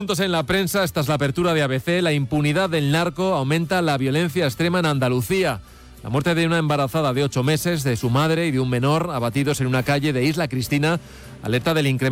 Puntos en la prensa, esta es la apertura de ABC. La impunidad del narco aumenta la violencia extrema en Andalucía. La muerte de una embarazada de 8 meses, de su madre y de un menor abatidos en una calle de Isla Cristina alerta del incremento